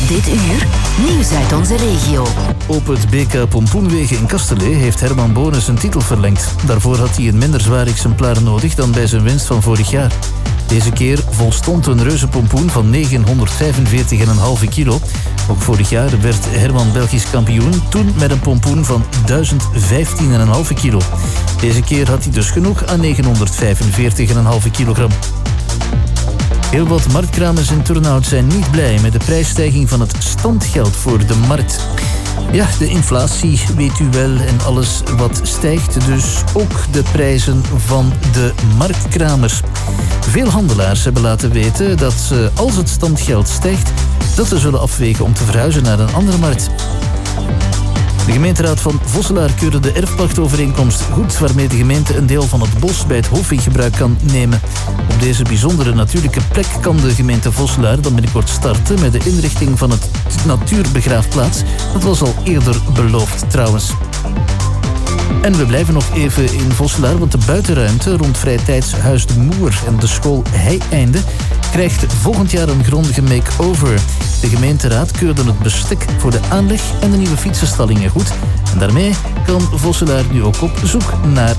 Dit uur, nieuws uit onze regio. Op het BK Pompoenwegen in Kastelee heeft Herman Bonen zijn titel verlengd. Daarvoor had hij een minder zwaar exemplaar nodig dan bij zijn winst van vorig jaar. Deze keer volstond een reuze pompoen van 945,5 kilo. Ook vorig jaar werd Herman Belgisch kampioen, toen met een pompoen van 1015,5 kilo. Deze keer had hij dus genoeg aan 945,5 kilogram. Heel wat marktkramers in Turnhout zijn niet blij met de prijsstijging van het standgeld voor de markt. Ja, de inflatie weet u wel en alles wat stijgt, dus ook de prijzen van de marktkramers. Veel handelaars hebben laten weten dat ze, als het standgeld stijgt, dat ze zullen afwegen om te verhuizen naar een andere markt. De gemeenteraad van Vosselaar keurde de erfpachtovereenkomst goed, waarmee de gemeente een deel van het bos bij het Hof in gebruik kan nemen. Op deze bijzondere natuurlijke plek kan de gemeente Vosselaar dan binnenkort starten met de inrichting van het natuurbegraafplaats. Dat was al eerder beloofd trouwens. En we blijven nog even in Vosselaar, want de buitenruimte rond Vrijtijdshuis de Moer en de school Heieinde krijgt volgend jaar een grondige make-over. De gemeenteraad keurde het bestek voor de aanleg en de nieuwe fietsenstallingen goed. En daarmee kan Vosselaar nu ook op zoek naar